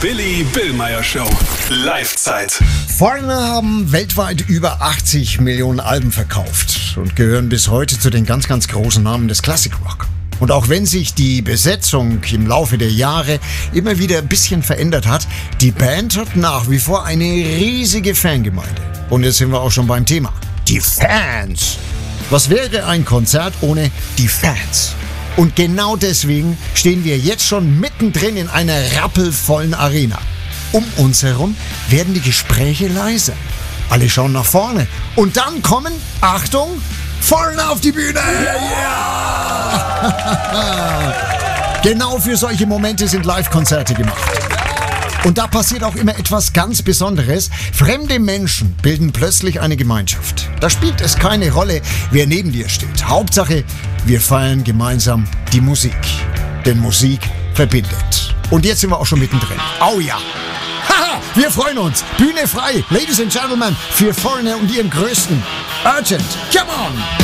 Billy Billmeyer Show. Live-Zeit. Foreigner haben weltweit über 80 Millionen Alben verkauft und gehören bis heute zu den ganz, ganz großen Namen des Classic Rock. Und auch wenn sich die Besetzung im Laufe der Jahre immer wieder ein bisschen verändert hat, die Band hat nach wie vor eine riesige Fangemeinde. Und jetzt sind wir auch schon beim Thema. Die Fans. Was wäre ein Konzert ohne die Fans? Und genau deswegen stehen wir jetzt schon mittendrin in einer rappelvollen Arena. Um uns herum werden die Gespräche leiser. Alle schauen nach vorne. Und dann kommen, Achtung, Foreigner auf die Bühne! Yeah! Genau für solche Momente sind Live-Konzerte gemacht. Und da passiert auch immer etwas ganz Besonderes. Fremde Menschen bilden plötzlich eine Gemeinschaft. Da spielt es keine Rolle, wer neben dir steht. Hauptsache, wir feiern gemeinsam die Musik. Denn Musik verbindet. Und jetzt sind wir auch schon mittendrin. Oh ja! Haha, wir freuen uns. Bühne frei, Ladies and Gentlemen, für Foreigner und ihren Größten. Urgent, come on!